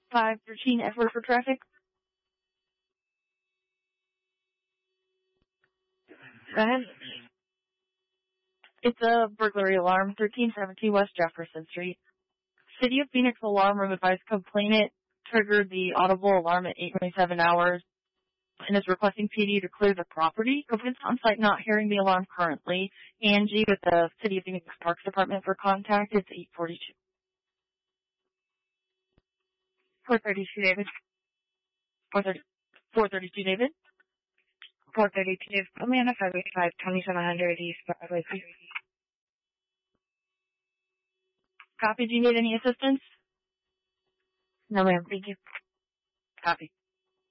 513 Edward for traffic. Go ahead. It's a burglary alarm, 1370 West Jefferson Street. City of Phoenix alarm room advised complainant triggered the audible alarm at 8:27 hours and is requesting PD to clear the property. Complainant's on site not hearing the alarm currently. Angie with the City of Phoenix Parks Department for contact. It's 8:42. 432 David. 432 David. 432. Put me on a 585, 2700 East Broadway. Copy. Do you need any assistance? No, ma'am. Thank you. Copy.